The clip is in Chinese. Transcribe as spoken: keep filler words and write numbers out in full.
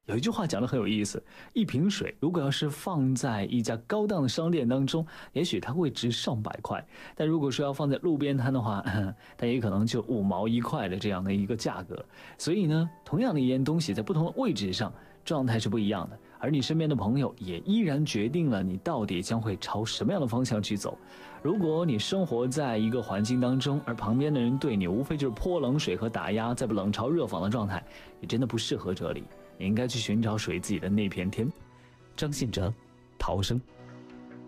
有一句话讲得很有意思，一瓶水如果要是放在一家高档的商店当中，也许它会值上百块，但如果说要放在路边摊的话，它也可能就五毛一块的这样的一个价格。所以呢，同样的一件东西在不同的位置上，状态是不一样的，而你身边的朋友也依然决定了你到底将会朝什么样的方向去走。如果你生活在一个环境当中，而旁边的人对你无非就是泼冷水和打压，在冷嘲热讽的状态，你真的不适合这里，你应该去寻找属于自己的那片天。张信哲，逃生。